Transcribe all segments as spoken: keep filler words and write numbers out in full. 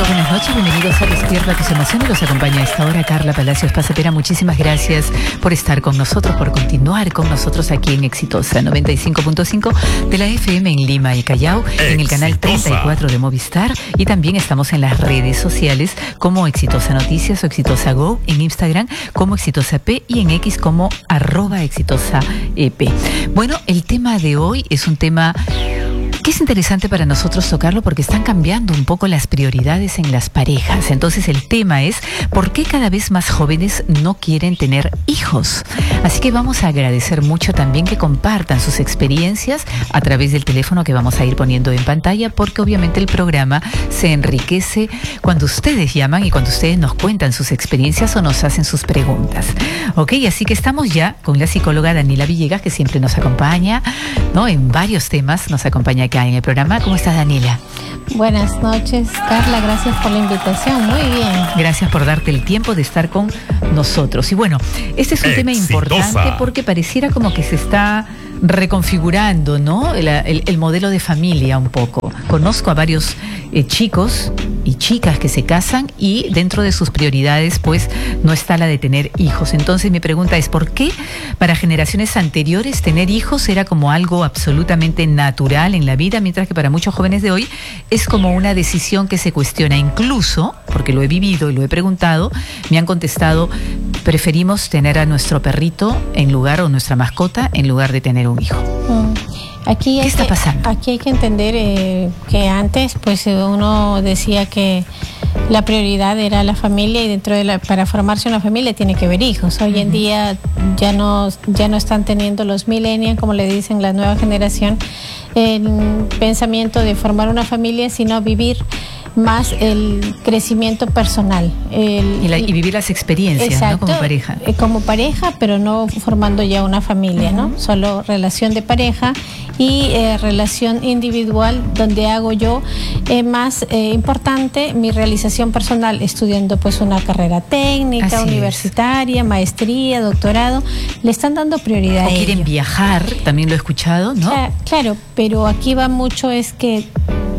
buenas noches, bienvenidos a Despierta tus emociones. Los acompaña a esta hora Carla Palacios Pasapera. Muchísimas gracias por estar con nosotros, por continuar con nosotros aquí en Exitosa noventa y cinco punto cinco de la F M en Lima y Callao, Exitosa. En el canal treinta y cuatro de Movistar, y también estamos en las redes sociales como Exitosa Noticias o Exitosa Go, en Instagram como Exitosa P y en X como arroba Exitosa E P. Bueno, el tema de hoy es un tema que es interesante para nosotros tocarlo porque están cambiando un poco las prioridades en las parejas. Entonces el tema es ¿por qué cada vez más jóvenes no quieren tener hijos? Así que vamos a agradecer mucho también que compartan sus experiencias a través del teléfono que vamos a ir poniendo en pantalla, porque obviamente el programa se enriquece cuando ustedes llaman y cuando ustedes nos cuentan sus experiencias o nos hacen sus preguntas. Ok, así que estamos ya con la psicóloga Daniela Villegas, que siempre nos acompaña, ¿no? En varios temas nos acompaña aquí en el programa. ¿Cómo estás, Daniela? Buenas noches, Carla, gracias por la invitación, muy bien. Gracias por darte el tiempo de estar con nosotros. Y bueno, este es un Exitosa. tema importante porque pareciera como que se está reconfigurando, ¿no? El, el, el modelo de familia un poco. Conozco a varios eh, chicos y chicas que se casan y dentro de sus prioridades pues no está la de tener hijos. Entonces mi pregunta es ¿por qué para generaciones anteriores tener hijos era como algo absolutamente natural en la vida, mientras que para muchos jóvenes de hoy es como una decisión que se cuestiona? Incluso, porque lo he vivido y lo he preguntado, me han contestado: preferimos tener a nuestro perrito en lugar, o nuestra mascota en lugar de tener un hijo. Mm. Aquí ¿Qué está que, pasando? Aquí hay que entender eh, que antes pues uno decía que la prioridad era la familia, y dentro de la, para formarse una familia tiene que haber hijos. Hoy uh-huh. en día ya no, ya no están teniendo los millennials, como le dicen la nueva generación, el pensamiento de formar una familia, sino vivir más el crecimiento personal. El, y, la, y vivir las experiencias, exacto, ¿no? Como pareja. Eh, como pareja, pero no formando ya una familia, uh-huh. ¿no? Solo relación de pareja y eh, relación individual, donde hago yo eh, más eh, importante mi realización personal, estudiando pues una carrera técnica, Así universitaria, es. maestría, doctorado. Le están dando prioridad. O a quieren ello. viajar, también lo he escuchado, ¿no? Claro, claro, pero aquí va mucho es que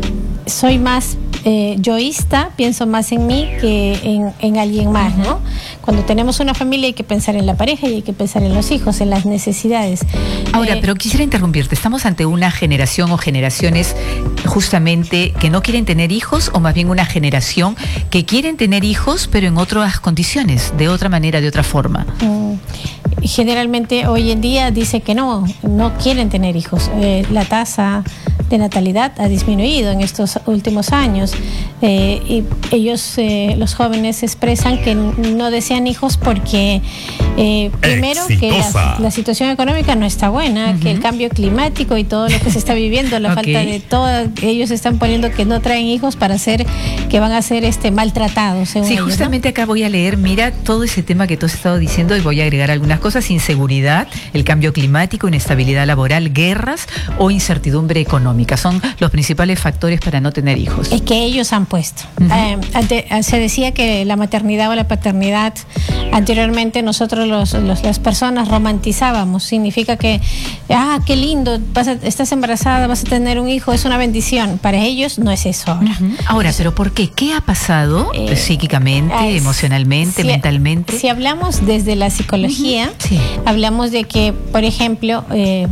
soy más eh, yoísta, pienso más en mí que en, en alguien más, uh-huh. ¿no? Cuando tenemos una familia hay que pensar en la pareja y hay que pensar en los hijos, en las necesidades. Ahora, eh, pero quisiera interrumpirte. ¿Estamos ante una generación o generaciones justamente que no quieren tener hijos, o más bien una generación que quieren tener hijos pero en otras condiciones, de otra manera, de otra forma? Mm, generalmente hoy en día dice que no, no quieren tener hijos. Eh, la tasa de natalidad ha disminuido en estos últimos años. Eh, y ellos, eh, los jóvenes, expresan que no desean hijos porque eh, primero Exitosa. que la, la situación económica no está buena, uh-huh. que el cambio climático y todo lo que se está viviendo, la okay. falta de todo, ellos están poniendo que no traen hijos para ser, que van a ser este maltratados. Sí, ellos, justamente ¿no? Acá voy a leer, mira, todo ese tema que tú has estado diciendo, y voy a agregar algunas cosas: inseguridad, el cambio climático, inestabilidad laboral, guerras o incertidumbre económica. Son los principales factores para no tener hijos. Es que ellos han puesto. Uh-huh. Eh, ante, se decía que la maternidad o la paternidad, anteriormente nosotros los, los, las personas romantizábamos. Significa que, ah, qué lindo, vas a, estás embarazada, vas a tener un hijo, es una bendición. Para ellos no es eso ahora. Uh-huh. Ahora, ¿pero por qué? ¿Qué ha pasado eh, psíquicamente, eh, emocionalmente, si, mentalmente? Si hablamos desde la psicología, uh-huh. sí. hablamos de que, por ejemplo, eh,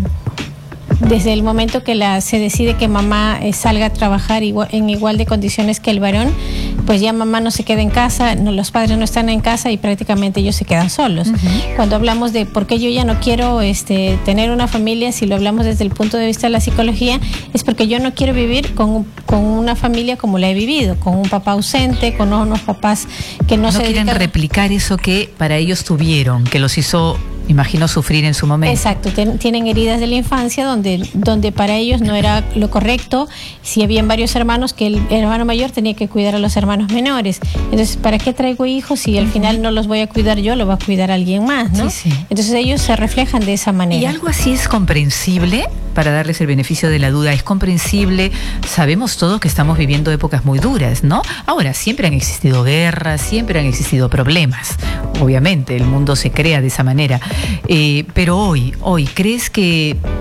desde el momento que la, se decide que mamá eh, salga a trabajar igual, en igual de condiciones que el varón, pues ya mamá no se queda en casa, no, los padres no están en casa y prácticamente ellos se quedan solos. Uh-huh. Cuando hablamos de por qué yo ya no quiero este, tener una familia, si lo hablamos desde el punto de vista de la psicología, es porque yo no quiero vivir con, con una familia como la he vivido, con un papá ausente, con unos papás que no, no se quieren dedican... replicar eso que para ellos tuvieron, que los hizo, imagino, sufrir en su momento. Exacto, ten, tienen heridas de la infancia donde, donde para ellos no era lo correcto. Si habían varios hermanos, que el hermano mayor tenía que cuidar a los hermanos menores. Entonces, ¿para qué traigo hijos si al final no los voy a cuidar yo, lo va a cuidar alguien más, ¿no? Sí, sí. Entonces ellos se reflejan de esa manera. ¿Y algo así es comprensible? Para darles el beneficio de la duda, es comprensible. Sabemos todos que estamos viviendo épocas muy duras, ¿no? Ahora, siempre han existido guerras, siempre han existido problemas. Obviamente, el mundo se crea de esa manera. Eh, pero hoy, hoy, ¿crees que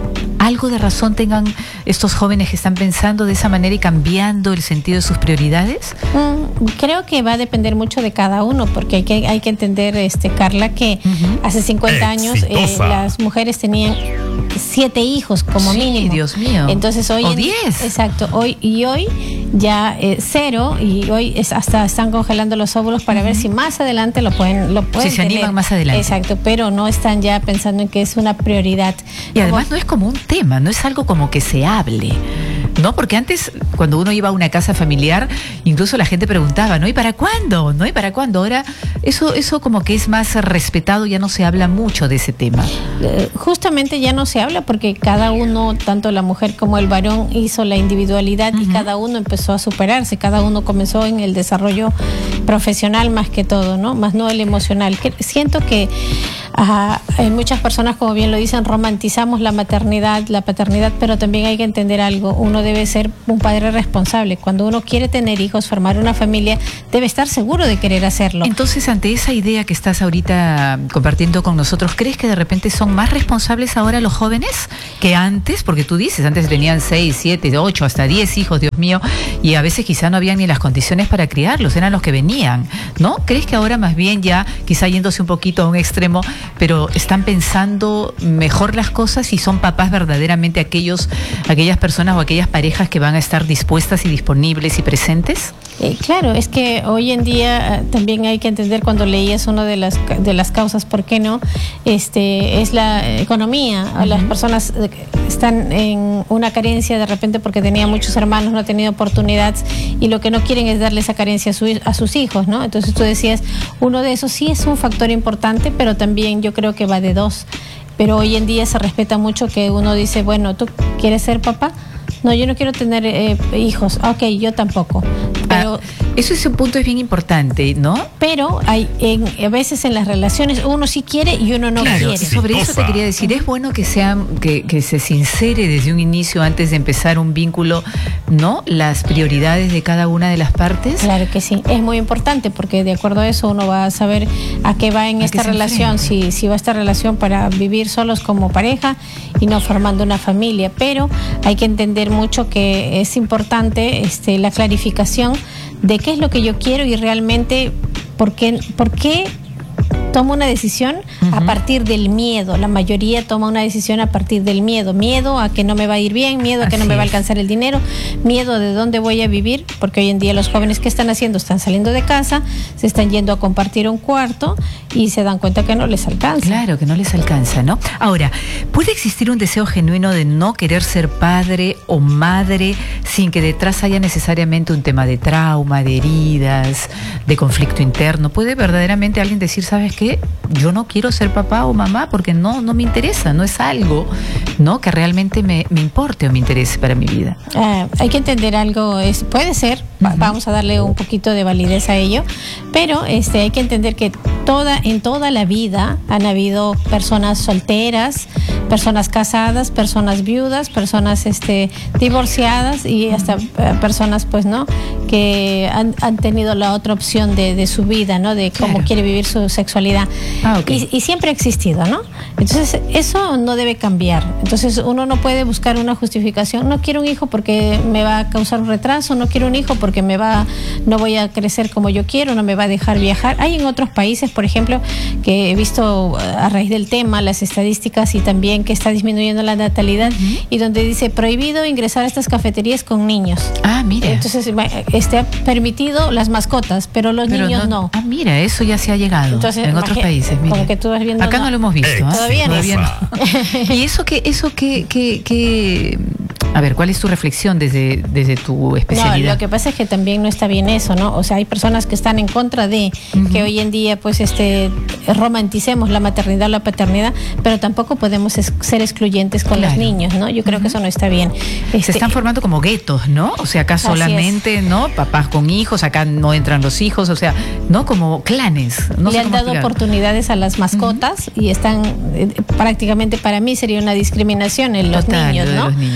algo de razón tengan estos jóvenes que están pensando de esa manera y cambiando el sentido de sus prioridades? Mm, creo que va a depender mucho de cada uno, porque hay que, hay que entender, este, Carla, que uh-huh. hace cincuenta años eh, las mujeres tenían siete hijos como sí, mínimo. Dios mío. Entonces hoy o en, diez. Exacto. Hoy y hoy ya eh, cero, y hoy es hasta están congelando los óvulos para uh-huh. ver si más adelante lo pueden lo pueden si se tener. animan más adelante. Exacto, pero no están ya pensando en que es una prioridad. Y además no es como un tema, no es algo como que se hable, ¿no? Porque antes, cuando uno iba a una casa familiar, incluso la gente preguntaba, ¿no? ¿Y para cuándo? ¿No? ¿Y para cuándo? Ahora, eso, eso como que es más respetado, ya no se habla mucho de ese tema. Eh, justamente ya no se habla porque cada uno, tanto la mujer como el varón, hizo la individualidad uh-huh. y cada uno empezó a superarse, cada uno comenzó en el desarrollo profesional más que todo, ¿no? Más no el emocional. Que, siento que Ajá, hay muchas personas, como bien lo dicen, romantizamos la maternidad, la paternidad, pero también hay que entender algo. Uno debe ser un padre responsable. Cuando uno quiere tener hijos, formar una familia, debe estar seguro de querer hacerlo. Entonces, ante esa idea que estás ahorita compartiendo con nosotros, ¿crees que de repente son más responsables ahora los jóvenes que antes? Porque tú dices, antes tenían seis, siete, ocho, hasta diez hijos, Dios mío, y a veces quizá no habían ni las condiciones para criarlos, eran los que venían, ¿no? ¿Crees que ahora más bien ya, quizá yéndose un poquito a un extremo, pero están pensando mejor las cosas y son papás verdaderamente aquellos, aquellas personas o aquellas parejas que van a estar dispuestas y disponibles y presentes? Eh, claro, es que hoy en día eh, también hay que entender, cuando leías una de las de las causas, ¿por qué no? Este es la economía. Uh-huh. Las personas están en una carencia de repente porque tenían muchos hermanos, no han tenido oportunidades y lo que no quieren es darle esa carencia a, su, a sus hijos, ¿no? Entonces tú decías, uno de esos sí es un factor importante, pero también yo creo que va de dos. Pero hoy en día se respeta mucho que uno dice, bueno, ¿tú quieres ser papá? No, yo no quiero tener eh, hijos. Ok, yo tampoco. Pero ah, eso es un punto es bien importante, ¿no? Pero hay en, a veces en las relaciones uno sí quiere y uno no claro, quiere. Sobre eso te quería decir, es bueno que sea que, que se sincere desde un inicio, antes de empezar un vínculo, ¿no? Las prioridades de cada una de las partes. Claro que sí, es muy importante porque de acuerdo a eso uno va a saber a qué va en esta relación, si, si va esta relación para vivir solos como pareja y no formando una familia. Pero hay que entender mucho que es importante este, la clarificación de qué es lo que yo quiero y realmente por qué, por qué tomo una decisión uh-huh. a partir del miedo. La mayoría toma una decisión a partir del miedo. Miedo a que no me va a ir bien, miedo a que Así no me va a alcanzar el dinero, miedo de dónde voy a vivir, porque hoy en día los jóvenes, ¿qué están haciendo? Están saliendo de casa, se están yendo a compartir un cuarto y se dan cuenta que no les alcanza. Claro, que no les alcanza, ¿no? Ahora, ¿puede existir un deseo genuino de no querer ser padre o madre sin que detrás haya necesariamente un tema de trauma, de heridas, de conflicto interno? ¿Puede verdaderamente alguien decir, ¿sabes qué? Yo no quiero ser papá o mamá porque no, no me interesa, no es algo, ¿no? que realmente me, me importe o me interese para mi vida? Uh, hay que entender algo, es, puede ser, uh-huh. vamos a darle un poquito de validez a ello, pero este, hay que entender que toda, en toda la vida han habido personas solteras, personas casadas, personas viudas, personas este, divorciadas y hasta uh, personas, pues, ¿no? que han, han tenido la otra opción de, de su vida, ¿no? De cómo claro. quiere vivir su sexualidad. Ah, okay. y, y siempre ha existido, ¿no? Entonces, eso no debe cambiar. Entonces, uno no puede buscar una justificación. No quiero un hijo porque me va a causar un retraso, no quiero un hijo porque me va, no voy a crecer como yo quiero, no me va a dejar viajar. Hay en otros países, por ejemplo, que he visto a raíz del tema, las estadísticas y también que está disminuyendo la natalidad, uh-huh. y donde dice prohibido ingresar a estas cafeterías con niños. Ah, mira. Entonces, este ha permitido las mascotas, pero los pero niños no, no. Ah, mira, eso ya se ha llegado. Entonces, en otros países, mira. Como que tú vas viendo, acá no, no lo hemos visto. ¿eh? Todavía, Todavía no. Y eso que, eso que, que, que, a ver, ¿cuál es tu reflexión desde, desde tu especialidad? No, lo que pasa es que también no está bien eso, ¿no? O sea, hay personas que están en contra de uh-huh. que hoy en día, pues, este, romanticemos la maternidad o la paternidad, pero tampoco podemos es, ser excluyentes con claro. los niños, ¿no? Yo creo uh-huh. que eso no está bien. Este, Se están formando como guetos, ¿no? O sea, acá solamente, ¿no? Papás con hijos, acá no entran los hijos, o sea, ¿no? Como clanes. No Le sé han dado explicar. oportunidades a las mascotas uh-huh. y están, eh, prácticamente para mí sería una discriminación en los Total, niños, ¿no? Los niños, sí. Entonces,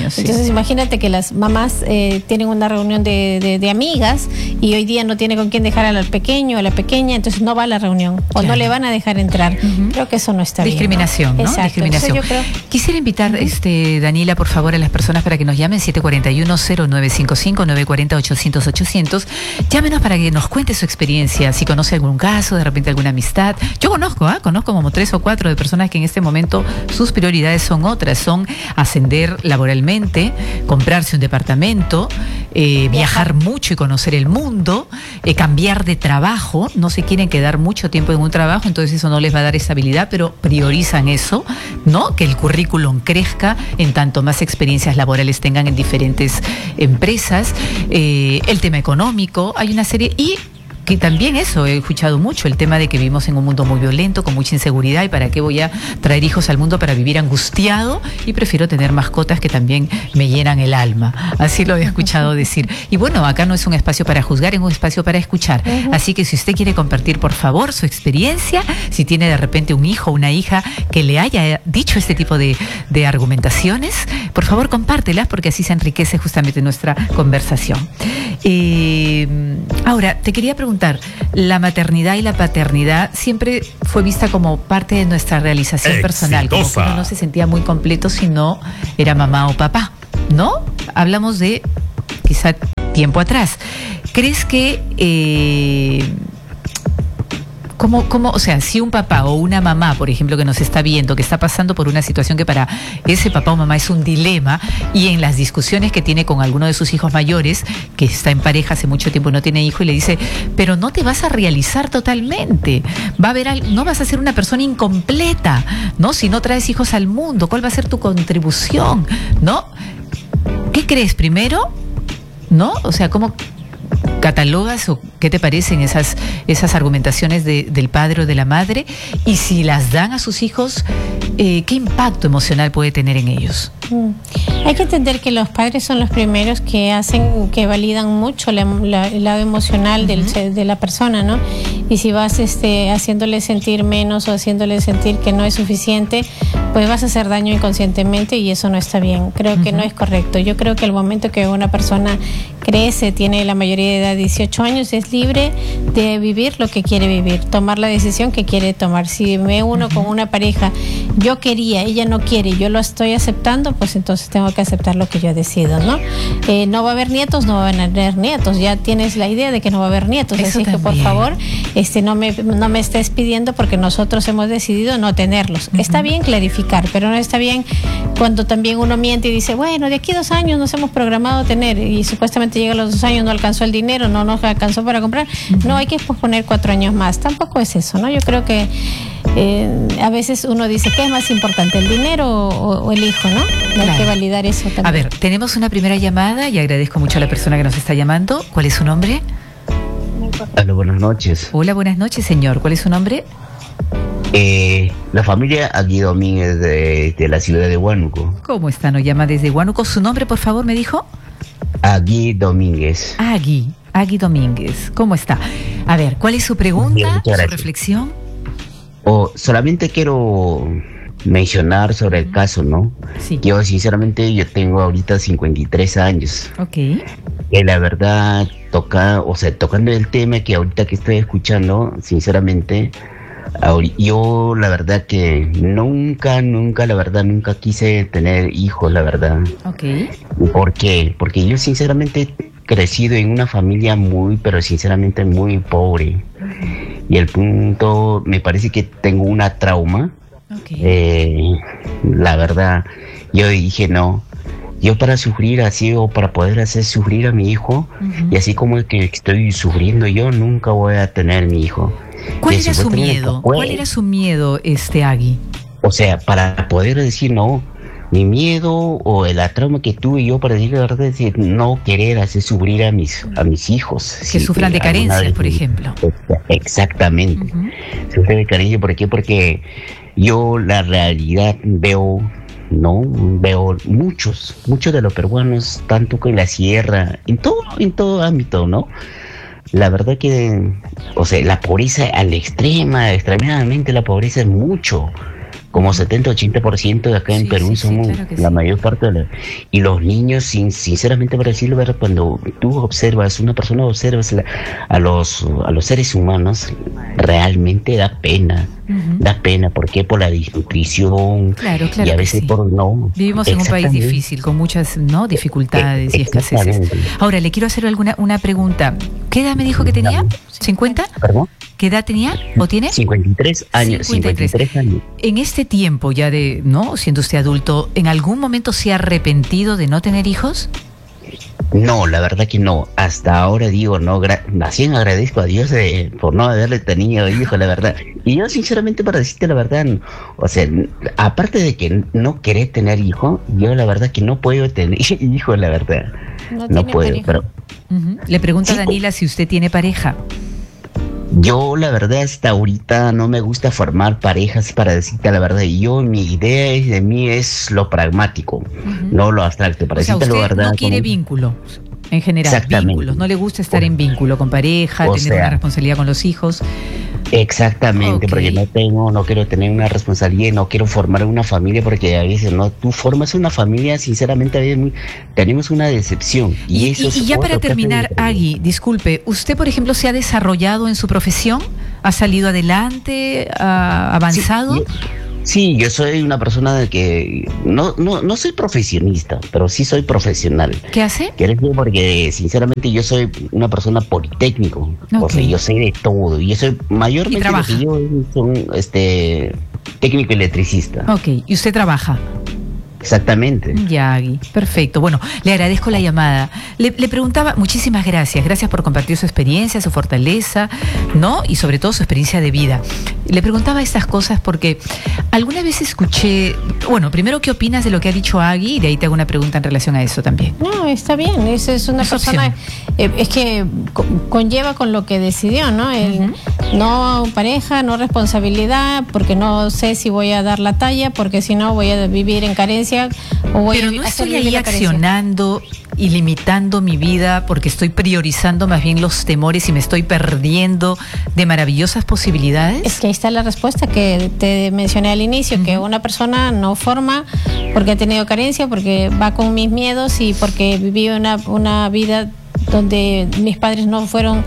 Entonces imagínate que las mamás eh, tienen una reunión de, de, de amigas y hoy día no tiene con quién dejar al pequeño o a la pequeña, entonces no va a la reunión o claro. no le van a dejar entrar. Uh-huh. Creo que eso no está Discriminación, bien, ¿no? Exacto. Discriminación. Yo creo... Quisiera invitar, uh-huh. este, Daniela, por favor, a las personas para que nos llamen siete cuatro uno, cero nueve cinco cinco, nueve cuatro cero, ochocientos, ochocientos. Llámenos para que nos cuente su experiencia, si conoce algún caso, de repente alguna amistad. Yo conozco, ¿eh? conozco como tres o cuatro de personas que en este momento sus prioridades son otras, son ascender laboralmente, comprarse un departamento, eh, viajar mucho y conocer el mundo, eh, cambiar de trabajo, no se quieren quedar mucho tiempo en un trabajo, entonces eso no les va a dar estabilidad, pero priorizan eso, ¿no? Que el currículum crezca en tanto más experiencias laborales tengan en diferentes empresas, eh, el tema económico, hay una serie, y que también eso, he escuchado mucho, el tema de que vivimos en un mundo muy violento, con mucha inseguridad, y para qué voy a traer hijos al mundo para vivir angustiado, y prefiero tener mascotas que también me llenan el alma. Así lo he escuchado decir. Y bueno, acá no es un espacio para juzgar, es un espacio para escuchar. Uh-huh. Así que si usted quiere compartir, por favor, su experiencia, si tiene de repente un hijo o una hija que le haya dicho este tipo de, de argumentaciones, por favor compártelas, porque así se enriquece justamente nuestra conversación. Eh, ahora, te quería preguntar, la maternidad y la paternidad siempre fue vista como parte de nuestra realización Exitosa. personal, como que uno no se sentía muy completo si no era mamá o papá, ¿no? Hablamos de quizá tiempo atrás. ¿Crees que eh, ¿Cómo, cómo, o sea, si un papá o una mamá, por ejemplo, que nos está viendo, que está pasando por una situación que para ese papá o mamá es un dilema, y en las discusiones que tiene con alguno de sus hijos mayores, que está en pareja hace mucho tiempo y no tiene hijo, y le dice, pero no te vas a realizar totalmente, va a haber, no vas a ser una persona incompleta, ¿no? Si no traes hijos al mundo, ¿cuál va a ser tu contribución? ¿No? ¿Qué crees primero? ¿No? O sea, ¿cómo catalogas o qué te parecen esas, esas argumentaciones de, del padre o de la madre? Y si las dan a sus hijos, eh, ¿qué impacto emocional puede tener en ellos? Mm. Hay que entender que los padres son los primeros que hacen, que validan mucho la, la, el lado emocional uh-huh. del, de la persona, ¿no? Y si vas este, haciéndole sentir menos o haciéndole sentir que no es suficiente, pues vas a hacer daño inconscientemente, y eso no está bien. Creo uh-huh. que no es correcto. Yo creo que el momento que una persona crece, tiene la mayoría de edad, dieciocho años, es libre de vivir lo que quiere vivir, tomar la decisión que quiere tomar. Si me uno uh-huh. con una pareja, yo quería, ella no quiere, yo lo estoy aceptando, pues entonces tengo que aceptar lo que yo decido, ¿no? Eh, no va a haber nietos, no van a haber nietos, ya tienes la idea de que no va a haber nietos, eso así también. Que por favor, este, no me, no me estés pidiendo, porque nosotros hemos decidido no tenerlos. Uh-huh. Está bien clarificar, pero no está bien cuando también uno miente y dice, bueno, de aquí a dos años nos hemos programado tener, y supuestamente llega a los dos años, no alcanzó el dinero, no nos alcanzó para comprar. Uh-huh. No, hay que posponer cuatro años más. Tampoco es eso, ¿no? Yo creo que eh, a veces uno dice, ¿qué es más importante, el dinero o, o el hijo, no? Claro. Hay que validar eso también. A ver, tenemos una primera llamada y agradezco mucho a la persona que nos está llamando. ¿Cuál es su nombre? Hola, buenas noches. Hola, buenas noches, señor. ¿Cuál es su nombre? Eh, la familia Agui Domínguez de, de la ciudad de Huánuco. ¿Cómo está? Nos llama desde Huánuco. ¿Su nombre, por favor, me dijo? Agui Domínguez. Agui, Agui Domínguez. ¿Cómo está? A ver, ¿cuál es su pregunta, Bien, su reflexión? Oh, solamente quiero mencionar sobre el caso, ¿no? Sí. Yo, sinceramente, yo tengo ahorita cincuenta y tres años. Ok. Que la verdad, toca, o sea, tocando el tema que ahorita que estoy escuchando, sinceramente, yo la verdad que nunca, nunca, la verdad, nunca quise tener hijos, la verdad. Ok. ¿Por qué? Porque yo sinceramente he crecido en una familia muy, pero sinceramente muy pobre. Uh-huh. Y el punto, me parece que tengo una trauma. Okay. Eh, la verdad, yo dije no, yo para sufrir así o para poder hacer sufrir a mi hijo, uh-huh. y así como el que estoy sufriendo yo, nunca voy a tener mi hijo. ¿Cuál era su miedo? ¿Cuál era su miedo, este Agui? O sea, para poder decir no, mi miedo o la trauma que tuve yo para decir la verdad, decir no querer hacer sufrir a mis a mis hijos. Que sí, sufran de carencias, por ejemplo. Exactamente. Uh-huh. Sufren de carencia, ¿por qué? Porque yo la realidad veo, no, veo muchos, muchos de los peruanos, tanto que en la sierra, en todo, en todo ámbito, ¿no? La verdad que, o sea, la pobreza al extrema, extremadamente la pobreza es mucho, como setenta, ochenta por ciento de acá en Sí, Perú sí, sí, somos claro que la sí. mayor parte de la... Y los niños, sin, sinceramente para decirlo, ¿verdad? Cuando tú observas, una persona observas la- a los a los seres humanos, realmente da pena. Ujú. Da pena, ¿por qué? Por la desnutrición Claro, claro y a que veces sí. por no. Vivimos en un país Exactamente. difícil, con muchas no dificultades y escaseces. Exactamente. Ahora, le quiero hacer alguna una pregunta. ¿Qué edad me dijo que tenía? ¿cincuenta? ¿Perdón? ¿Qué edad tenía o tiene? cincuenta y tres años. cincuenta y tres. cincuenta y tres años. En este tiempo ya de, ¿no? Siendo usted adulto, ¿en algún momento se ha arrepentido de no tener hijos? No, la verdad que no. Hasta ahora digo, no, gra- así agradezco a Dios eh, por no haberle tenido hijo, la verdad. Y yo sinceramente para decirte la verdad, no, o sea, n- aparte de que no querer tener hijo, yo la verdad que no puedo tener hijo, la verdad. No No, tiene puedo, pareja. pero Ujú. Le pregunta a Sí. Daniela si usted tiene pareja. yo la verdad hasta ahorita no me gusta formar parejas para decirte la verdad. Y yo, mi idea es- de mí es lo pragmático, no lo abstracto. Para O sea, decirte la usted verdad. no quiere como- vínculo, en general, Exactamente. vínculos. No le gusta estar O- en vínculo con pareja, o tener sea- una responsabilidad con los hijos. Exactamente, Ok. porque no tengo, no quiero tener una responsabilidad y no quiero formar una familia porque a veces no, tú formas una familia, sinceramente a veces muy- tenemos una decepción. Y, Y, eso y- es y ya para otro caso terminar, diferente. Agui, disculpe, ¿usted, por ejemplo, se ha desarrollado en su profesión? ¿Ha salido adelante? ¿Ha avanzado? Sí, yo, sí, yo soy una persona de que no, no, no soy profesionista, pero sí soy profesional. ¿Qué hace? ¿Quieres decir? Porque sinceramente yo soy una persona politécnico, o Ok. sea, yo sé de todo, y yo soy mayormente lo trabaja. que yo soy este técnico electricista. Ok, ¿y usted trabaja? Exactamente. Ya, Agui, perfecto. Bueno, le agradezco la llamada. Le, le preguntaba, muchísimas gracias, gracias por compartir su experiencia, su fortaleza, ¿no? Y sobre todo su experiencia de vida. Le preguntaba estas cosas porque alguna vez escuché, bueno, primero, ¿qué opinas de lo que ha dicho Agui? Y de ahí te hago una pregunta en relación a eso también. No, está bien. Es, es una Es persona, eh, es que co- conlleva con lo que decidió, ¿no? El, No pareja, no responsabilidad, porque no sé si voy a dar la talla, porque si no voy a vivir en carencia o voy Pero a no hacer estoy vivir ahí la carencia. accionando y limitando mi vida porque estoy priorizando más bien los temores y me estoy perdiendo de maravillosas posibilidades. Es que ahí está la respuesta que te mencioné al inicio, que una persona no forma porque ha tenido carencia, porque va con mis miedos y porque viví una, una vida donde mis padres no fueron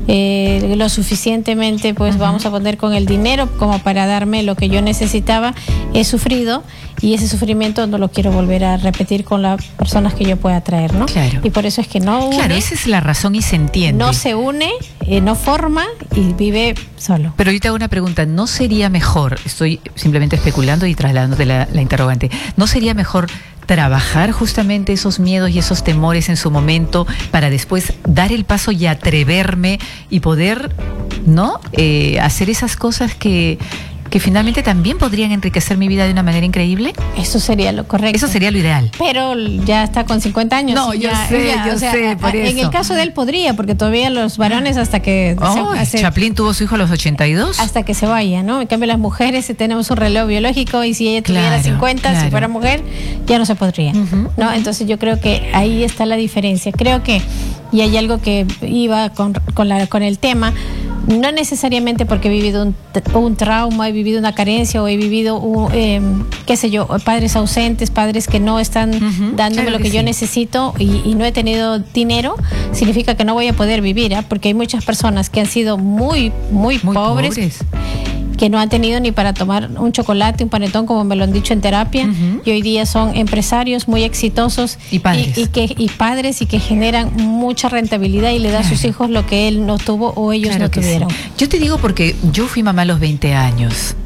eh, lo suficientemente, pues Ujú. vamos a poner con el dinero como para darme lo que yo necesitaba. He sufrido y ese sufrimiento no lo quiero volver a repetir con las personas que yo pueda traer, ¿no? Claro. Y por eso es que no une, Claro, esa es la razón y se entiende. no se une, eh, no forma y vive solo. Pero yo te hago una pregunta, ¿no sería mejor, estoy simplemente especulando y trasladándote la, la interrogante, ¿no sería mejor trabajar justamente esos miedos y esos temores en su momento para después dar el paso y atreverme y poder, ¿no? Eh, hacer esas cosas que, que finalmente también podrían enriquecer mi vida de una manera increíble? Eso sería lo correcto. Eso sería lo ideal. Pero ya está con cincuenta años. No, y yo ya- sé, ya, yo o sea, sé, a- por En eso. el caso de él podría, porque todavía los varones hasta que Oh, se, hace- Chaplin tuvo su hijo a los ochenta y dos. hasta que se vaya, ¿no? En cambio las mujeres eh, tenemos un reloj biológico y si ella tuviera Claro, cincuenta, claro. si fuera mujer, ya no se podría, Ujú, ¿no? Entonces yo creo que ahí está la diferencia. Creo que, y hay algo que iba con, con, la, con el tema, no necesariamente porque he vivido un, un trauma, he vivido una carencia o he vivido, un, eh, qué sé yo, padres ausentes, padres que no están Ujú, dándome claro lo que, que yo sí. necesito y, y no he tenido dinero, significa que no voy a poder vivir, ¿ah? Porque hay muchas personas que han sido muy, muy, Muy pobres, pobres. que no han tenido ni para tomar un chocolate, un panetón, como me lo han dicho en terapia, Ujú. y hoy día son empresarios muy exitosos Y padres. y, y que, y padres y que generan mucha rentabilidad y le da a sus Claro. hijos lo que él no tuvo o ellos Claro no que sí. tuvieron. Yo te digo porque yo fui mamá a los veinte años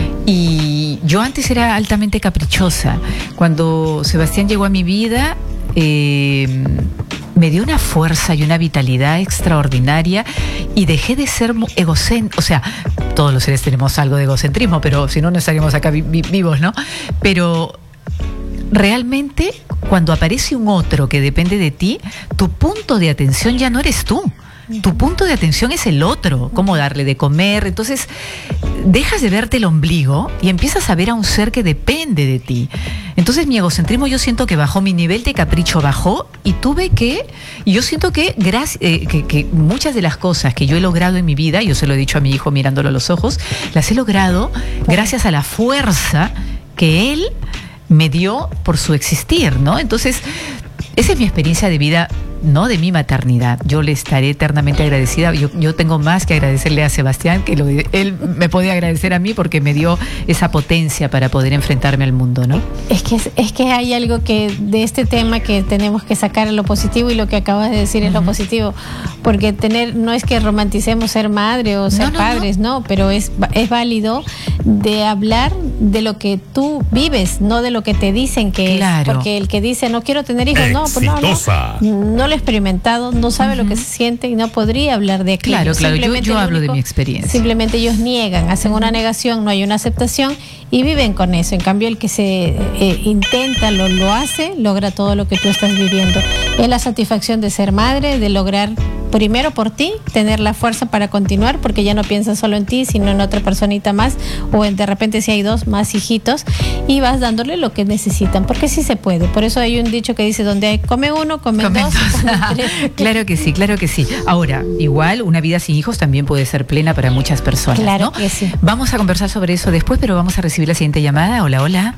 y yo antes era altamente caprichosa. Cuando Sebastián llegó a mi vida, eh, me dio una fuerza y una vitalidad extraordinaria y dejé de ser egocéntrica. O sea, todos los seres tenemos algo de egocentrismo, pero si no, no estaríamos acá vi- vi- vivos, ¿no? Pero realmente, cuando aparece un otro que depende de ti, tu punto de atención ya no eres tú. tu punto de atención es el otro, cómo darle de comer. Entonces, dejas de verte el ombligo y empiezas a ver a un ser que depende de ti. Entonces, mi egocentrismo, yo siento que bajó, mi nivel de capricho bajó y tuve que, y yo siento que, gracias, eh, que, que muchas de las cosas que yo he logrado en mi vida, yo se lo he dicho a mi hijo mirándolo a los ojos, las he logrado gracias a la fuerza que él me dio por su existir, ¿no? Entonces, esa es mi experiencia de vida, no de mi maternidad. Yo le estaré eternamente agradecida. Yo, yo tengo más que agradecerle a Sebastián, que lo, él me puede agradecer a mí porque me dio esa potencia para poder enfrentarme al mundo, ¿no? Es que, es que hay algo que de este tema que tenemos que sacar lo positivo, y lo que acabas de decir uh-huh. es lo positivo. Porque tener, no es que romanticemos ser madre o ser no, no, padres, no. no, pero es, es válido de hablar de lo que tú vives, no de lo que te dicen que claro. es. Porque el que dice no quiero tener hijos, no, pues no, no, no lo he experimentado, no sabe uh-huh. lo que se siente y no podría hablar de aquello. Claro, claro, yo, yo hablo único, de mi experiencia. Simplemente ellos niegan, hacen una negación, no hay una aceptación y viven con eso. En cambio, el que se eh, intenta, lo, lo hace, logra todo lo que tú estás viviendo. Es la satisfacción de ser madre, de lograr primero por ti, tener la fuerza para continuar, porque ya no piensas solo en ti, sino en otra personita más, o en, de repente si hay dos más hijitos, y vas dándole lo que necesitan, porque sí se puede. Por eso hay un dicho que dice, donde hay, come uno, come, come dos, dos. Come tres. Claro que sí, claro que sí. Ahora, igual, una vida sin hijos también puede ser plena para muchas personas, claro, ¿no? Que sí. Vamos a conversar sobre eso después, pero vamos a recibir la siguiente llamada. Hola, hola.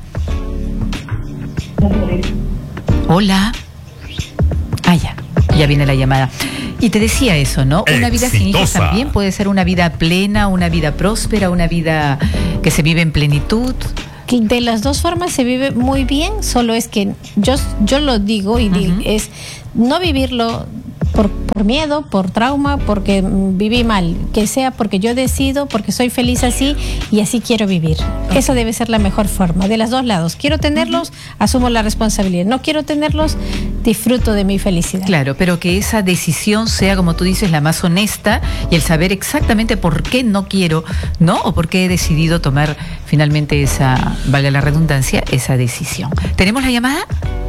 Hola. Ah, ya, ya viene la llamada. Y te decía eso, ¿no? Una vida sin hijos también puede ser una vida plena, una vida próspera, una vida que se vive en plenitud. De las dos formas se vive muy bien, solo es que yo, yo lo digo y digo, uh-huh. es no vivirlo por, por miedo, por trauma, porque viví mal, que sea porque yo decido, porque soy feliz así y así quiero vivir. Okay. Eso debe ser la mejor forma, de los dos lados. Quiero tenerlos, uh-huh. asumo la responsabilidad. No quiero tenerlos, disfruto de mi felicidad. Claro, pero que esa decisión sea, como tú dices, la más honesta, y el saber exactamente por qué no quiero, ¿no? O por qué he decidido tomar finalmente esa, valga la redundancia, esa decisión. ¿Tenemos la llamada?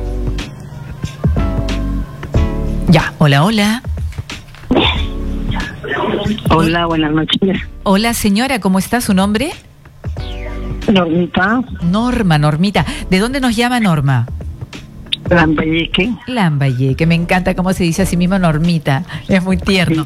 Ya, hola, hola. Hola, buenas noches. Hola, señora, ¿cómo está su nombre? Normita. Norma, Normita. ¿De dónde nos llama Norma? Lambayeque. Lambayeque, me encanta cómo se dice así mismo Normita, es muy tierno.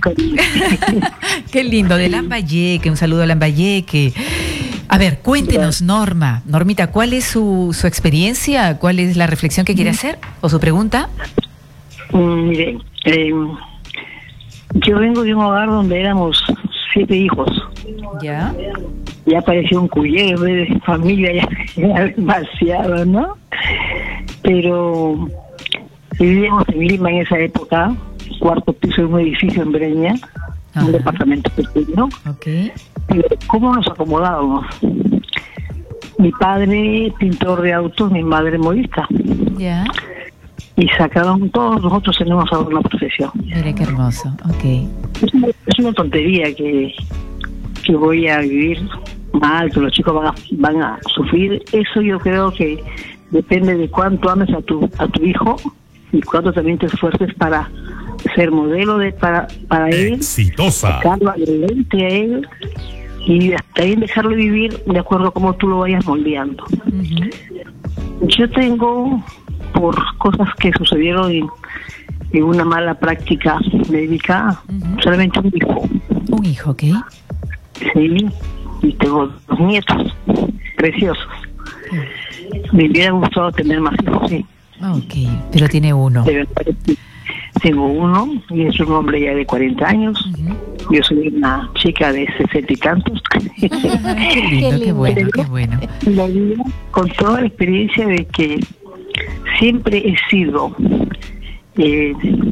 Qué lindo, de Lambayeque, un saludo a Lambayeque. A ver, cuéntenos, Norma, Normita, ¿cuál es su, su experiencia? ¿Cuál es la reflexión que quiere hacer? ¿O su pregunta? Mm, mire, eh, yo vengo de un hogar donde éramos siete hijos. ¿Ya? Ya parecía un cuyero de familia, ya era demasiado, ¿no? Pero vivíamos en Lima en esa época, cuarto piso de un edificio en Breña, ajá. Un departamento pequeño. Okay. Pero ¿cómo nos acomodábamos? Mi padre pintor de autos, mi madre modista. Ya. Y sacaron, todos nosotros tenemos una profesión. Mira qué hermoso, ok. Es una, es una tontería que, que voy a vivir mal, que los chicos van a, van a sufrir. Eso yo creo que depende de cuánto ames a tu a tu hijo y cuánto también te esfuerces para ser modelo de para para él, exitosa, sacarlo adelante a él y hasta ahí dejarlo vivir de acuerdo a cómo tú lo vayas moldeando. Uh-huh. Yo tengo, por cosas que sucedieron en, en una mala práctica médica, uh-huh. solamente un hijo. Un hijo, ¿ok? Sí, y tengo dos nietos preciosos. Sí. Me hubiera gustado tener más hijos, sí. Ok, pero tiene uno. Tengo uno y es un hombre ya de cuarenta años. Uh-huh. Yo soy una chica de sesenta y tantos. Qué lindo, qué bueno, qué bueno. La vida, con toda la experiencia de que siempre he sido eh,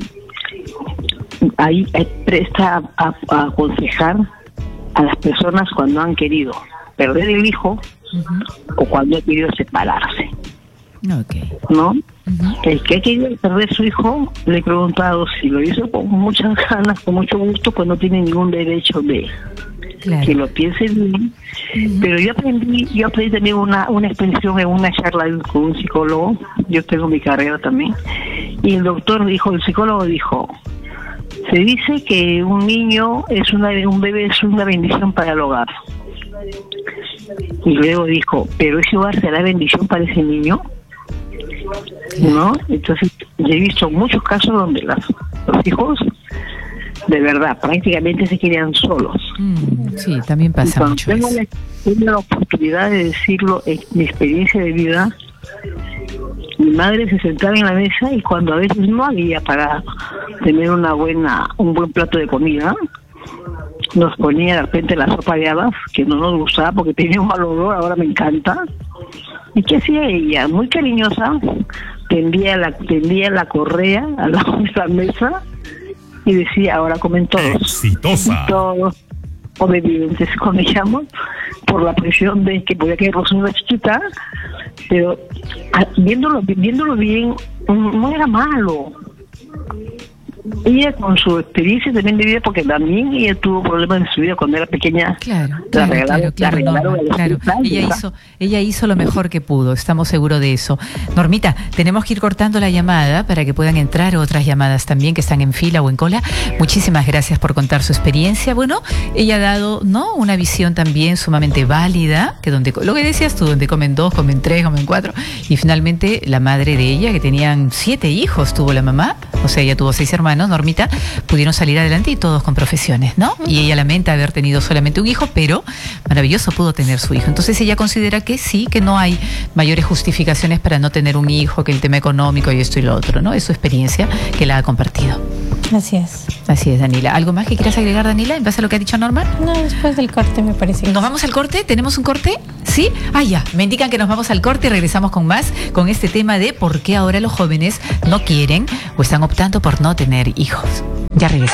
ahí eh, presta a, a aconsejar a las personas cuando han querido perder el hijo, uh-huh. o cuando ha querido separarse. Okay. ¿No? Uh-huh. El que ha querido perder su hijo, le he preguntado si lo hizo con muchas ganas, con mucho gusto, pues no tiene ningún derecho de claro. que lo piense bien. Uh-huh. Pero yo aprendí, yo aprendí también una, una expresión en una charla con un psicólogo. Yo tengo mi carrera también. Y el doctor dijo, el psicólogo dijo, Se dice que un niño es una, un bebé es una bendición para el hogar. Y luego dijo, pero ese hogar será bendición para ese niño, ¿no? Entonces, yo he visto muchos casos donde las, los hijos, de verdad, prácticamente se quedan solos. Mm, sí, también pasa Entonces, mucho tengo eso. la, tengo la oportunidad de decirlo en mi experiencia de vida. Mi madre se sentaba en la mesa y cuando a veces no había para tener una buena, un buen plato de comida, nos ponía de repente la sopa de habas, que no nos gustaba porque tenía un mal olor, ahora me encanta. ¿Y qué hacía ella? Muy cariñosa, tendía la, tendía la correa a la nuestra mesa y decía, ahora comen todos. Exitosa. Todos obedientes, comíamos, por la presión de que podía quedarnos una chiquita, pero a, viéndolo, viéndolo bien, no era malo. Ella con su experiencia también de vida, porque también ella tuvo problemas en su vida cuando era pequeña. Claro, la claro, regalaron, claro, claro, la regalaron Norma, a los claro. seis años, Ella ¿verdad? hizo, ella hizo lo mejor que pudo, estamos seguros de eso. Normita, tenemos que ir cortando la llamada para que puedan entrar otras llamadas también que están en fila o en cola. Muchísimas gracias por contar su experiencia. Bueno, ella ha dado, ¿no?, una visión también sumamente válida, que donde, lo que decías tú, donde comen dos, comen tres, comen cuatro, y finalmente la madre de ella, que tenían siete hijos, tuvo la mamá, o sea, ella tuvo seis hermanos, Normita, pudieron salir adelante y todos con profesiones, ¿no? Y ella lamenta haber tenido solamente un hijo, pero maravilloso pudo tener su hijo. Entonces ella considera que sí, que no hay mayores justificaciones para no tener un hijo, que el tema económico y esto y lo otro, ¿no? Es su experiencia que la ha compartido. Así es. Así es, Danila. ¿Algo más que quieras agregar, Danila, en base a lo que ha dicho Norma? No, después del corte me parece. ¿Nos vamos al corte? ¿Tenemos un corte? ¿Sí? Ah, ya. Me indican que nos vamos al corte y regresamos con más, con este tema de por qué ahora los jóvenes no quieren o están optando por no tener hijos. Ya regresamos.